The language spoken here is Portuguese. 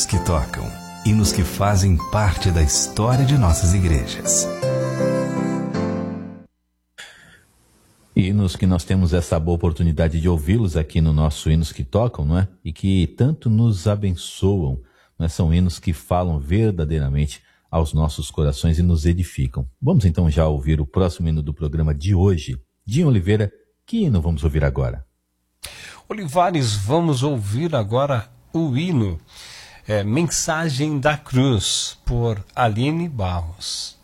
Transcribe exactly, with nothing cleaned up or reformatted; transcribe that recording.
hinos que tocam, hinos que fazem parte da história de nossas igrejas. Hinos que nós temos essa boa oportunidade de ouvi-los aqui no nosso Hinos que Tocam, não é? E que tanto nos abençoam, não é? São hinos que falam verdadeiramente aos nossos corações e nos edificam. Vamos então já ouvir o próximo hino do programa de hoje. Dinho Oliveira, que hino vamos ouvir agora? Olivares, vamos ouvir agora o hino é, Mensagem da Cruz, por Aline Barros.